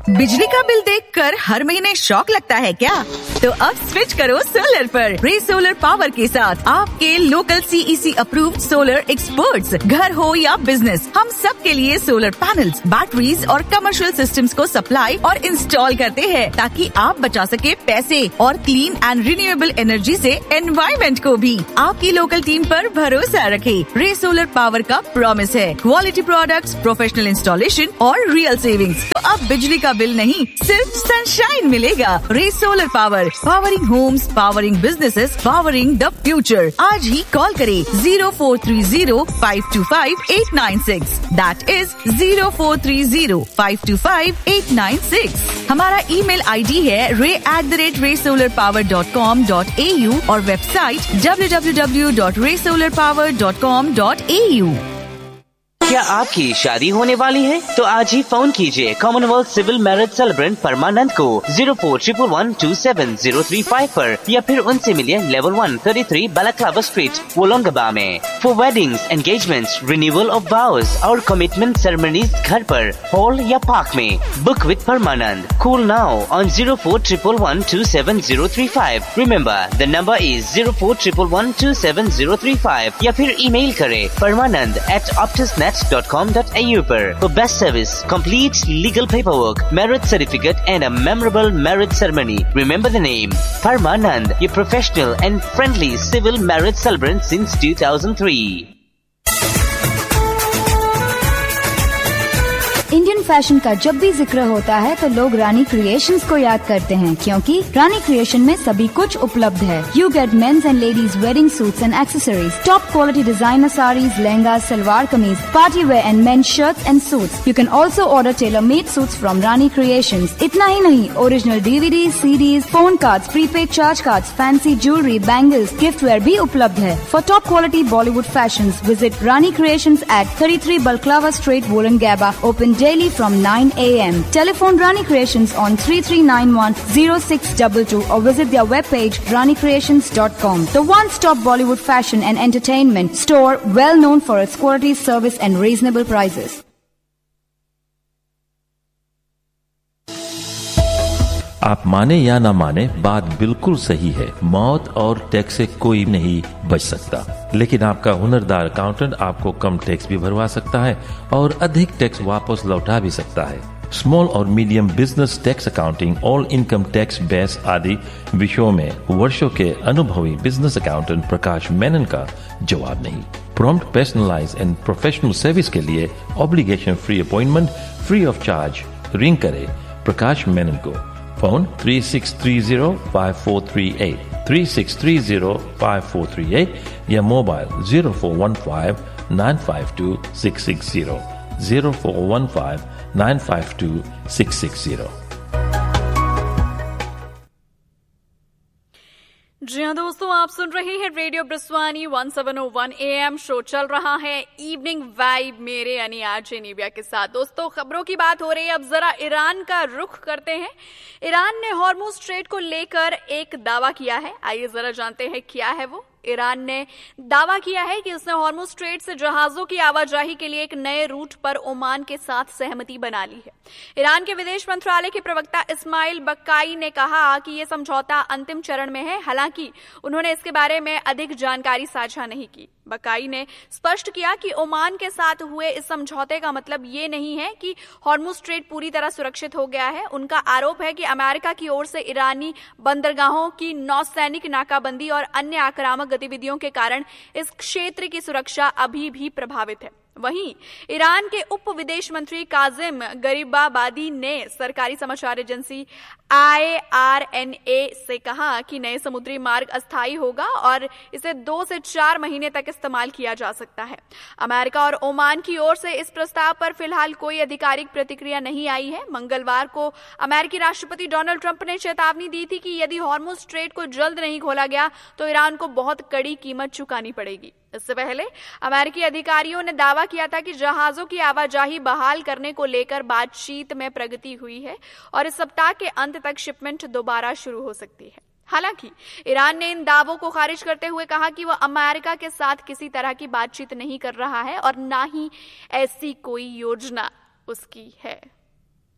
बिजली का बिल देखकर हर महीने शॉक लगता है क्या? तो अब स्विच करो सोलर पर। रे सोलर पावर के साथ आपके local CEC approved solar experts, घर हो या बिजनेस, हम सब के लिए सोलर पैनल्स, बैटरीज और कमर्शियल सिस्टम्स को सप्लाई और इंस्टॉल करते हैं ताकि आप बचा सके पैसे और क्लीन एंड रिन्यूएबल एनर्जी से एनवायरमेंट को भी। आपकी लोकल टीम पर भरोसा रखें। रे सोलर पावर का प्रॉमिस है क्वालिटी प्रोडक्ट्स, प्रोफेशनल इंस्टॉलेशन और रियल सेविंग्स। तो अब बिजली का बिल नहीं, सिर्फ सनशाइन मिलेगा। रे solar power, powering Holmes, powering businesses, powering the future. आज ही कॉल करें 0430-525-896। That is 0430-525-896। हमारा ईमेल ID है ray@raysolarpower.com.au और वेबसाइट www.raysolarpower.com.au। क्या आपकी शादी होने वाली है? तो आज ही फोन कीजिए कॉमनवेल्थ सिविल मैरिज सेलिब्रेंट परमानंद को 0411277035 पर या फिर उनसे मिलिए लेवल 1 33 बालाक्लावा स्ट्रीट वोलोंगबा में। For weddings, engagements, renewal of vows और कमिटमेंट सेरेमनीज घर पर, हॉल या पार्क में। Book with Parmanand. Call now on 0411127035। Remember the number is 0411127035 या फिर ईमेल करें permanand@optusnet.com.au पर। For best service, complete legal paperwork, marriage certificate and a memorable marriage ceremony. Remember the name Parmanand, your professional and friendly civil marriage celebrant since 2003. Indian fashion का जब भी जिक्र होता है तो लोग रानी क्रिएशंस को याद करते हैं, क्योंकि रानी क्रिएशन में सभी कुछ उपलब्ध है। You get mains and ladies wedding suits and accessories, top quality designer saris, lehenga, salwar kameez, party wear and mains shirts and suits. You can also order tailor made suits from Rani creations. इतना ही नहीं, original DVDs, CDs, phone cards, prepaid charge cards, fancy jewellery, bangles, gift where भी उपलब्ध है। For top quality Bollywood fashions, visit Rani creations at 33 Balklava Street, Wollongaba, open daily from 9 a.m. Telephone Rani Creations on 3391-0622 or visit their webpage ranicreations.com. The one-stop Bollywood fashion and entertainment store, well known for its quality, service and reasonable prices. आप माने या ना माने, बात बिल्कुल सही है। मौत और टैक्स से कोई नहीं बच सकता, लेकिन आपका हुनरदार अकाउंटेंट आपको कम टैक्स भी भरवा सकता है और अधिक टैक्स वापस लौटा भी सकता है। स्मॉल और medium business tax accounting, all income tax base आदि विषयों में वर्षों के अनुभवी बिजनेस अकाउंटेंट प्रकाश मेनन का जवाब नहीं। Prompt, personalise and professional service के लिए obligation free appointment free of charge ring करे प्रकाश मेनन को। फोन 3630-5438, 3630-5438 या मोबाइल 0415-952-660, 0415-952-660। जी हाँ दोस्तों, आप सुन रहे हैं रेडियो ब्रिस्वानी 1701 AM। शो चल रहा है इवनिंग वाइब मेरे यानी आरजे निबिया के साथ। दोस्तों, खबरों की बात हो रही है, अब जरा ईरान का रुख करते हैं। ईरान ने हॉर्मुज स्ट्रेट को लेकर एक दावा किया है। आइए जरा जानते हैं क्या है वो। ईरान ने दावा किया है कि उसने हॉर्मुज स्ट्रेट से जहाजों की आवाजाही के लिए एक नए रूट पर ओमान के साथ सहमति बना ली है। ईरान के विदेश मंत्रालय के प्रवक्ता इस्माइल बक्काई ने कहा कि यह समझौता अंतिम चरण में है, हालांकि उन्होंने इसके बारे में अधिक जानकारी साझा नहीं की। बकाई ने स्पष्ट किया कि ओमान के साथ हुए इस समझौते का मतलब ये नहीं है कि हॉर्मुज स्ट्रेट पूरी तरह सुरक्षित हो गया है। उनका आरोप है कि अमेरिका की ओर से ईरानी बंदरगाहों की नौसैनिक नाकाबंदी और अन्य आक्रामक गतिविधियों के कारण इस क्षेत्र की सुरक्षा अभी भी प्रभावित है। वहीं ईरान के उप विदेश मंत्री काजिम गरीबाबादी ने सरकारी समाचार एजेंसी IRNA से कहा कि नए समुद्री मार्ग अस्थायी होगा और इसे 2 से 4 महीने तक इस्तेमाल किया जा सकता है। अमेरिका और ओमान की ओर से इस प्रस्ताव पर फिलहाल कोई आधिकारिक प्रतिक्रिया नहीं आई है। मंगलवार को अमेरिकी राष्ट्रपति डोनाल्ड ट्रंप ने चेतावनी दी थी कि यदि हॉर्मुज स्ट्रेट को जल्द नहीं खोला गया तो ईरान को बहुत कड़ी कीमत चुकानी पड़ेगी। इससे पहले अमेरिकी अधिकारियों ने दावा किया था कि जहाजों की आवाजाही बहाल करने को लेकर बातचीत में प्रगति हुई है और इस सप्ताह के अंत तक शिपमेंट दोबारा शुरू हो सकती है। हालांकि ईरान ने इन दावों को खारिज करते हुए कहा कि वह अमेरिका के साथ किसी तरह की बातचीत नहीं कर रहा है और ना ही ऐसी कोई योजना उसकी है।